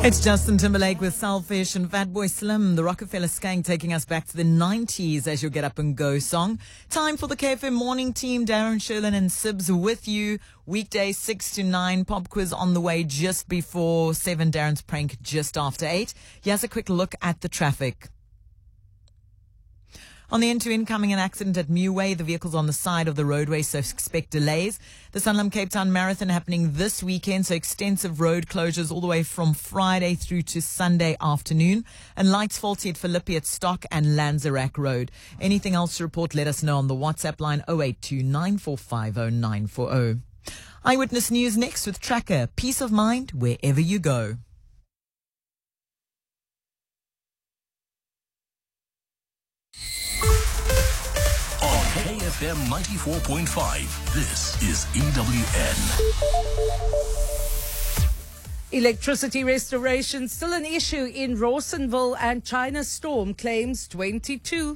It's Justin Timberlake with Selfish and Fatboy Slim, the Rockefeller Skank, taking us back to the 90s as your Get Up and Go song. Time for the KFM morning team. Darren, Sherlin and Sibs with you. Weekdays 6 to 9. Pop quiz on the way just before 7. Darren's prank just after 8. Here's a quick look at the traffic. On the end to incoming, an accident at Muway. The vehicle's on the side of the roadway, so expect delays. The Sanlam Cape Town Marathon happening this weekend, so extensive road closures all the way from Friday through to Sunday afternoon. And lights faulty at Philippi at Stock and Lanzerac Road. Anything else to report, let us know on the WhatsApp line 082 9450 940. Eyewitness News next with Tracker. Peace of mind wherever you go. KFM 94.5. This is EWN. Electricity restoration still an issue in Rawsonville, and China Storm claims 22.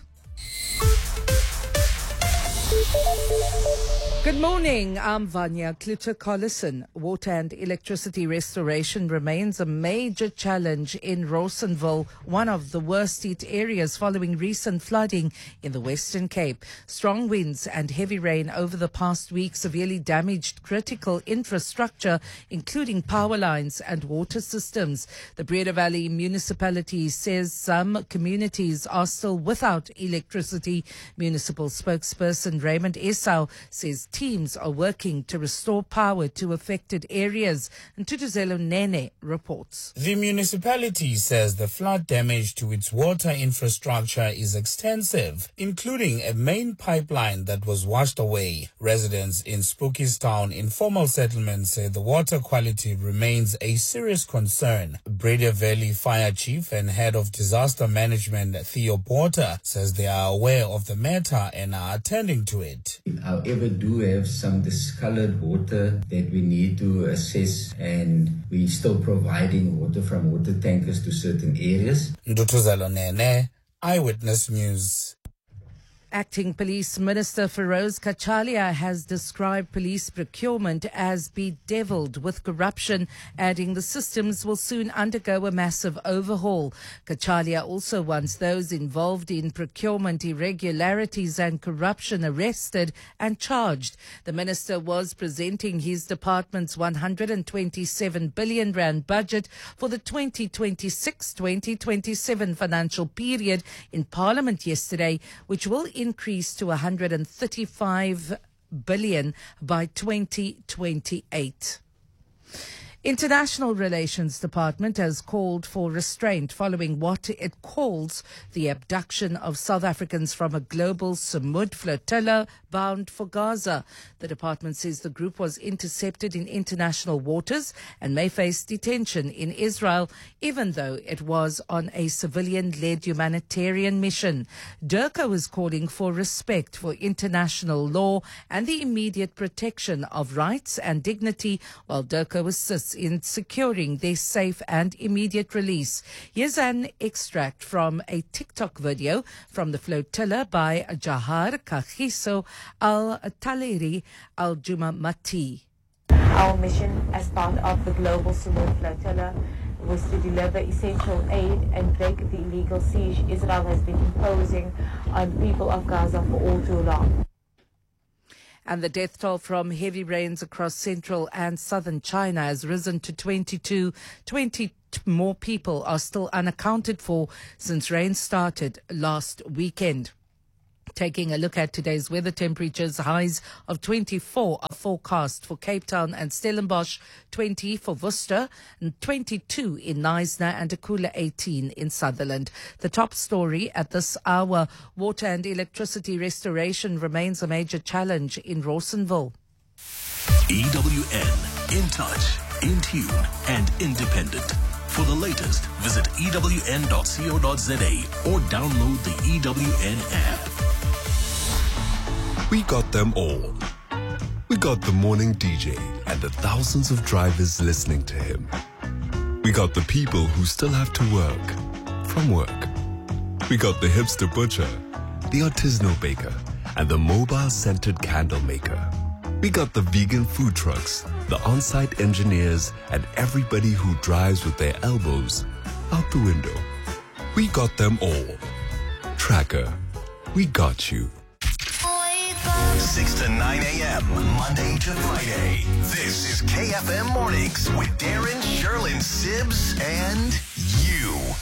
Good morning, I'm Vanya Kluter-Collison. Water and electricity restoration remains a major challenge in Rawsonville, one of the worst hit areas following recent flooding in the Western Cape. Strong winds and heavy rain over the past week severely damaged critical infrastructure, including power lines and water systems. The Breda Valley municipality says some communities are still without electricity. Municipal spokesperson Raymond Esau says teams are working to restore power to affected areas. And Tutuzelo Nene reports. The municipality says the flood damage to its water infrastructure is extensive, including a main pipeline that was washed away. Residents in Spookistown informal settlement say the water quality remains a serious concern. Breda Valley Fire Chief and Head of Disaster Management Theo Porter says they are aware of the matter and are attending to it. However, do have some discolored water that we need to assess, and we're still providing water from water tankers to certain areas. Ndutuzelo Nene, Eyewitness News. Acting Police Minister Feroz Kachalia has described police procurement as bedeviled with corruption, adding the systems will soon undergo a massive overhaul. Kachalia also wants those involved in procurement irregularities and corruption arrested and charged. The minister was presenting his department's 127 billion rand budget for the 2026-2027 financial period in Parliament yesterday, which will increase to 135 billion by 2028. International Relations Department has called for restraint following what it calls the abduction of South Africans from a global Samud flotilla bound for Gaza. The department says the group was intercepted in international waters and may face detention in Israel, even though it was on a civilian-led humanitarian mission. DIRCO is calling for respect for international law and the immediate protection of rights and dignity, while DIRCO assists in securing their safe and immediate release. Here's an extract from a TikTok video from the flotilla by Jahar Kagiso Al-Taleri Al-Jumamati. Our mission as part of the Global Samud Flotilla was to deliver essential aid and break the illegal siege Israel has been imposing on people of Gaza for all too long. And the death toll from heavy rains across central and southern China has risen to 22. 20 more people are still unaccounted for since rain started last weekend. Taking a look at today's weather temperatures, highs of 24 are forecast for Cape Town and Stellenbosch, 20 for Worcester, and 22 in Knysna, and a cooler 18 in Sutherland. The top story at this hour: water and electricity restoration remains a major challenge in Rawsonville. EWN, in touch, in tune, and independent. For the latest, visit ewn.co.za or download the EWN app. We got them all. We got the morning DJ and the thousands of drivers listening to him. We got the people who still have to work from work. We got the hipster butcher, the artisanal baker, and the mobile-scented candle maker. We got the vegan food trucks, the on-site engineers, and everybody who drives with their elbows out the window. We got them all. Tracker, we got you. 6 to 9 a.m. Monday to Friday. This is KFM Mornings with Darren, Sherlyn, Sibbs, and